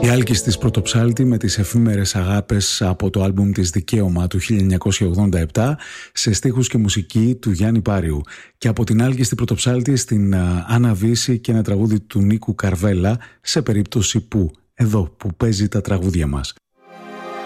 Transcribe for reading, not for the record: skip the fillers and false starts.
Η Άλκης Πρωτοψάλτη με τις εφήμερες αγάπες από το άλμπουμ της Δικαίωμα του 1987 σε στίχους και μουσική του Γιάννη Πάριου. Και από την Άλκης Πρωτοψάλτη στην Άννα Βύση και ένα τραγούδι του Νίκου Καρβέλα σε περίπτωση που, εδώ που παίζει τα τραγούδια μας.